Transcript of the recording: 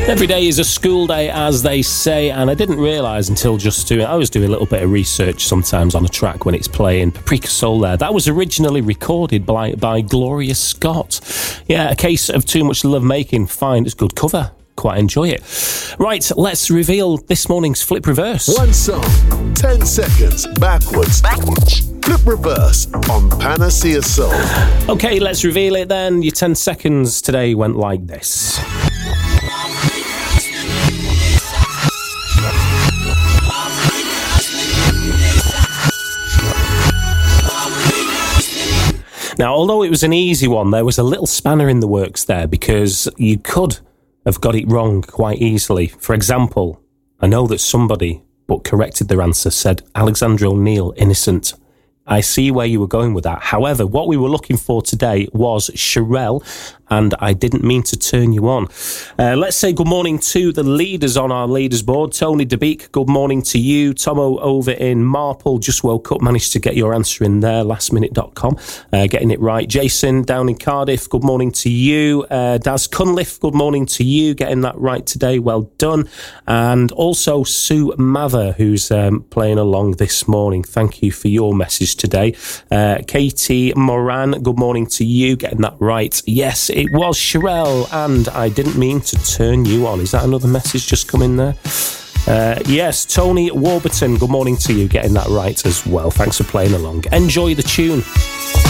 Every day is a school day, as they say, and I didn't realise until I was doing a little bit of research sometimes on a track when it's playing. Paprika Soul there, that was originally recorded by Gloria Scott. Yeah, A Case of Too Much Love Making, fine, it's good cover. Quite enjoy it. Right, let's reveal this morning's Flip Reverse. One song, 10 seconds, backwards. Flip Reverse on Panacea Soul. Okay, let's reveal it then. Your 10 seconds today went like this. Now, although it was an easy one, there was a little spanner in the works there because you could have got it wrong quite easily. For example, I know that somebody, but corrected their answer, said Alexandra O'Neill, Innocent. I see where you were going with that. However, what we were looking for today was Sherelle, and I didn't mean to turn you on. Let's say good morning to the leaders on our leaders board. Tony DeBeek, good morning to you. Tomo over in Marple, just woke up, managed to get your answer in there, lastminute.com, getting it right. Jason down in Cardiff, good morning to you. Daz Cunliffe, good morning to you, getting that right today, well done. And also Sue Mather, who's playing along this morning. Thank you for your message today. Katie Moran, good morning to you, getting that right. Yes, it was Sherelle, and I didn't mean to turn you on. Is that another message just come in there? Yes, Tony Warburton, good morning to you, getting that right as well. Thanks for playing along. Enjoy the tune.